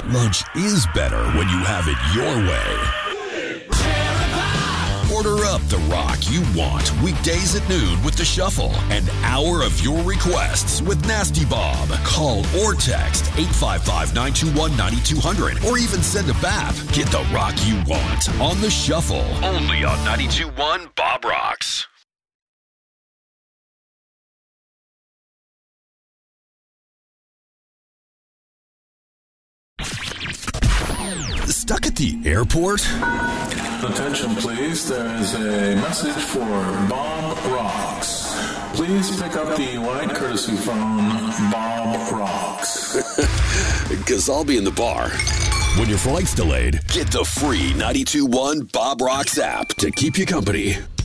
lunch is better when you have it your way. Order up the rock you want weekdays at noon with The Shuffle. An hour of your requests with Nasty Bob. Call or text 855-921-9200 or even send a BAP. Get the rock you want on The Shuffle. Only on 92.1 Bob Rocks. Stuck at the airport? Attention, please. There is a message for Bob Rocks. Please pick up the white courtesy phone, Bob Rocks. Because I'll be in the bar. When your flight's delayed, get the free 92.1 Bob Rocks app to keep you company.